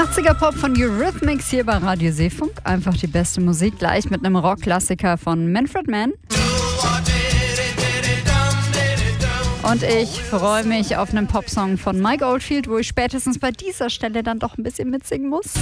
80er Pop von Eurythmics hier bei Radio Seefunk. Einfach die beste Musik, gleich mit einem Rockklassiker von Manfred Mann. Und ich freue mich auf einen Popsong von Mike Oldfield, wo ich spätestens bei dieser Stelle dann doch ein bisschen mitsingen muss.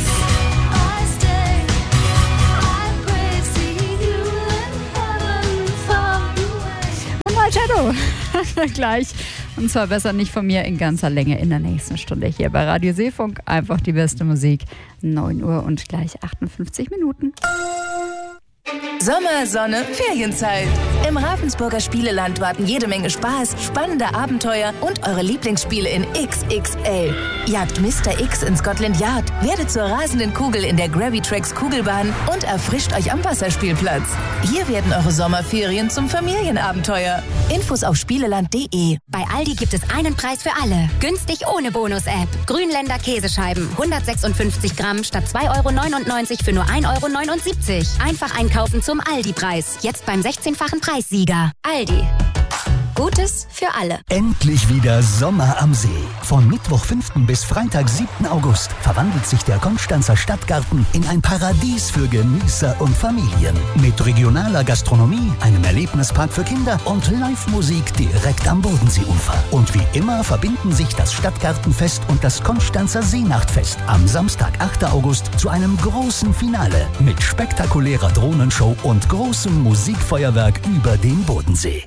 Und My Shadow gleich. Und zwar besser nicht von mir in ganzer Länge in der nächsten Stunde hier bei Radio Seefunk. Einfach die beste Musik. 9 Uhr und gleich 58 Minuten. Sommer, Sonne, Ferienzeit. Im Ravensburger Spieleland warten jede Menge Spaß, spannende Abenteuer und eure Lieblingsspiele in XXL. Jagt Mr. X in Scotland Yard, werdet zur rasenden Kugel in der Gravitrax Kugelbahn und erfrischt euch am Wasserspielplatz. Hier werden eure Sommerferien zum Familienabenteuer. Infos auf spieleland.de. Bei Aldi gibt es einen Preis für alle. Günstig ohne Bonus-App. Grünländer Käsescheiben. 156 Gramm statt 2,99 € für nur 1,79 €. Einfach einkaufen zum Aldi-Preis. Jetzt beim 16-fachen Preissieger. Aldi. Gutes für alle. Endlich wieder Sommer am See. Von Mittwoch 5. bis Freitag 7. August verwandelt sich der Konstanzer Stadtgarten in ein Paradies für Genießer und Familien. Mit regionaler Gastronomie, einem Erlebnispark für Kinder und Live-Musik direkt am Bodenseeufer. Und wie immer verbinden sich das Stadtgartenfest und das Konstanzer Seenachtfest am Samstag, 8. August zu einem großen Finale mit spektakulärer Drohnenshow und großem Musikfeuerwerk über den Bodensee.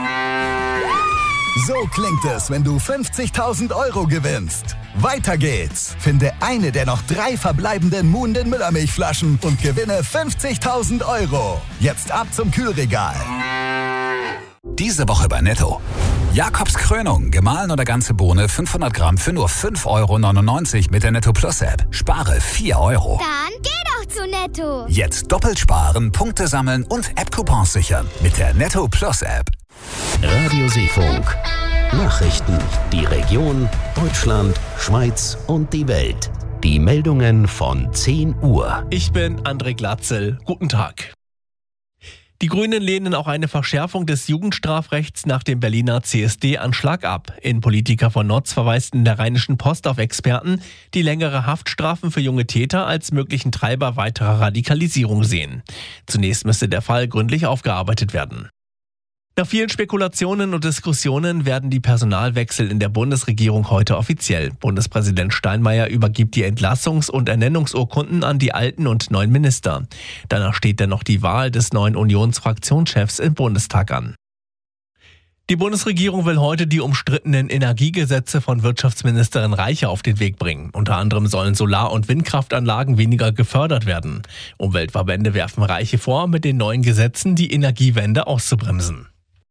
So klingt es, wenn du 50.000 € gewinnst. Weiter geht's. Finde eine der noch 3 verbleibenden Muhnden Müllermilchflaschen und gewinne 50.000 €. Jetzt ab zum Kühlregal. Diese Woche bei Netto. Jakobs Krönung, gemahlen oder ganze Bohne, 500 Gramm für nur 5,99 € mit der Netto Plus App. Spare 4 €. Dann geh doch zu Netto. Jetzt doppelt sparen, Punkte sammeln und App-Coupons sichern mit der Netto Plus App. Radio Seefunk. Nachrichten. Die Region, Deutschland, Schweiz und die Welt. Die Meldungen von 10 Uhr. Ich bin André Glatzel. Guten Tag. Die Grünen lehnen auch eine Verschärfung des Jugendstrafrechts nach dem Berliner CSD-Anschlag ab. Innenpolitiker von Notz verweisten in der Rheinischen Post auf Experten, die längere Haftstrafen für junge Täter als möglichen Treiber weiterer Radikalisierung sehen. Zunächst müsste der Fall gründlich aufgearbeitet werden. Nach vielen Spekulationen und Diskussionen werden die Personalwechsel in der Bundesregierung heute offiziell. Bundespräsident Steinmeier übergibt die Entlassungs- und Ernennungsurkunden an die alten und neuen Minister. Danach steht dann noch die Wahl des neuen Unionsfraktionschefs im Bundestag an. Die Bundesregierung will heute die umstrittenen Energiegesetze von Wirtschaftsministerin Reiche auf den Weg bringen. Unter anderem sollen Solar- und Windkraftanlagen weniger gefördert werden. Umweltverbände werfen Reiche vor, mit den neuen Gesetzen die Energiewende auszubremsen.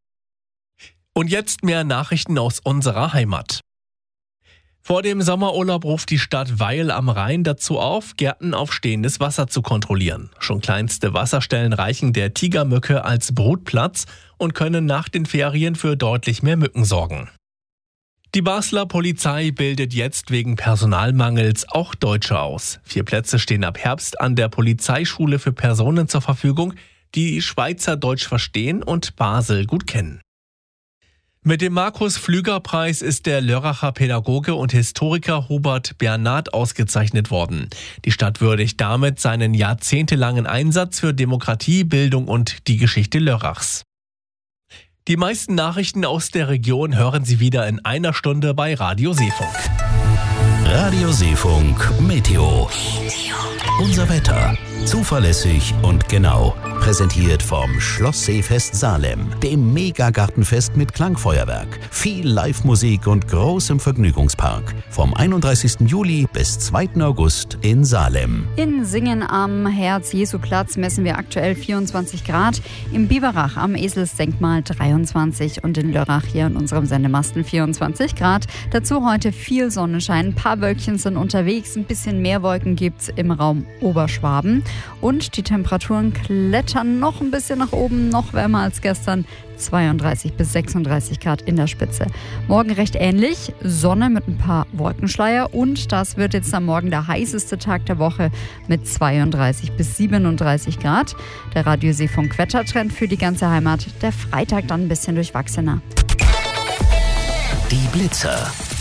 Und jetzt mehr Nachrichten aus unserer Heimat. Vor dem Sommerurlaub ruft die Stadt Weil am Rhein dazu auf, Gärten auf stehendes Wasser zu kontrollieren. Schon kleinste Wasserstellen reichen der Tigermücke als Brutplatz und können nach den Ferien für deutlich mehr Mücken sorgen. Die Basler Polizei bildet jetzt wegen Personalmangels auch Deutsche aus. 4 Plätze stehen ab Herbst an der Polizeischule für Personen zur Verfügung, die Schweizerdeutsch verstehen und Basel gut kennen. Mit dem Markus-Pflüger-Preis ist der Lörracher Pädagoge und Historiker Hubert Bernhard ausgezeichnet worden. Die Stadt würdigt damit seinen jahrzehntelangen Einsatz für Demokratie, Bildung und die Geschichte Lörrachs. Die meisten Nachrichten aus der Region hören Sie wieder in einer Stunde bei Radio Seefunk. Radio Seefunk Meteo. Unser Wetter. Zuverlässig und genau. Präsentiert vom Schloss Seefest Salem, dem Megagartenfest mit Klangfeuerwerk, viel Live-Musik und großem Vergnügungspark. Vom 31. Juli bis 2. August in Salem. In Singen am Herz-Jesu-Platz messen wir aktuell 24 Grad. Im Biberach am Eselsdenkmal 23 und in Lörrach hier an unserem Sendemasten 24 Grad. Dazu heute viel Sonnenschein, ein paar Wölkchen sind unterwegs, ein bisschen mehr Wolken gibt's im Raum Oberschwaben. Und die Temperaturen klettern noch ein bisschen nach oben, noch wärmer als gestern. 32 bis 36 Grad in der Spitze. Morgen recht ähnlich, Sonne mit ein paar Wolkenschleier und das wird jetzt am Morgen der heißeste Tag der Woche mit 32 bis 37 Grad. Der Radio Seefunk Wettertrend für die ganze Heimat, der Freitag dann ein bisschen durchwachsener. Die Blitzer.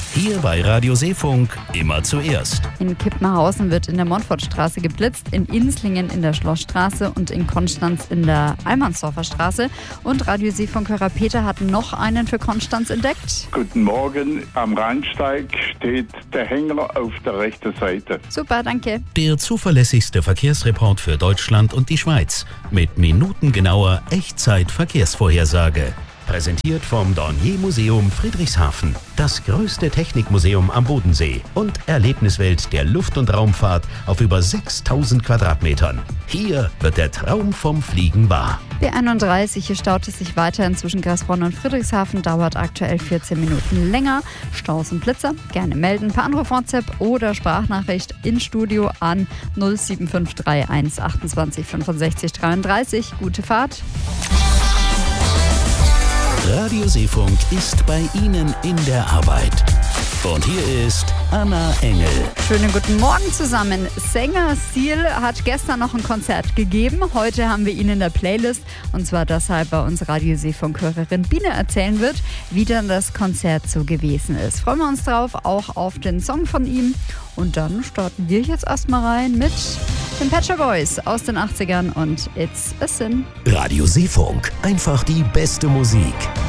Hier bei Radio Seefunk immer zuerst. In Kippenhausen wird in der Montfortstraße geblitzt, in Inslingen in der Schlossstraße und in Konstanz in der Almansdorfer Straße. Und Radio Seefunkhörer Peter hat noch einen für Konstanz entdeckt. Guten Morgen, am Rheinsteig steht der Hänger auf der rechten Seite. Super, danke. Der zuverlässigste Verkehrsreport für Deutschland und die Schweiz mit minutengenauer Echtzeit-Verkehrsvorhersage. Präsentiert vom Dornier-Museum Friedrichshafen, das größte Technikmuseum am Bodensee und Erlebniswelt der Luft- und Raumfahrt auf über 6000 Quadratmetern. Hier wird der Traum vom Fliegen wahr. B31, hier staut es sich weiterhin zwischen Grasbronn und Friedrichshafen, dauert aktuell 14 Minuten länger. Staus und Blitzer, gerne melden per Anruf, WhatsApp oder Sprachnachricht ins Studio an 07531 28 65 33. Gute Fahrt. Radio Seefunk ist bei Ihnen in der Arbeit. Und hier ist Anna Engel. Schönen guten Morgen zusammen. Sänger Seal hat gestern noch ein Konzert gegeben. Heute haben wir ihn in der Playlist. Und zwar deshalb, weil uns Radio Seefunk-Hörerin Biene erzählen wird, wie dann das Konzert so gewesen ist. Freuen wir uns drauf, auch auf den Song von ihm. Und dann starten wir jetzt erstmal rein mit den Pet Shop Boys aus den 80ern und It's a Sin. Radio Seefunk, einfach die beste Musik.